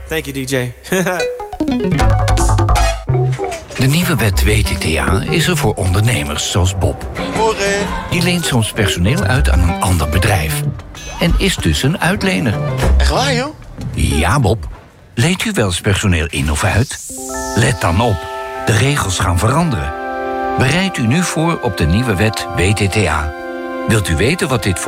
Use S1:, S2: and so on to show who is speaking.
S1: Thank you, DJ.
S2: De nieuwe wet WTTA is er voor ondernemers zoals Bob.
S3: Morgen.
S2: Die leent soms personeel uit aan een ander bedrijf. En is dus een uitlener.
S3: Echt waar, joh?
S2: Ja, Bob. Leent u wel eens personeel in of uit? Let dan op. De regels gaan veranderen. Bereid u nu voor op de nieuwe wet WTTA. Wilt u weten wat dit voor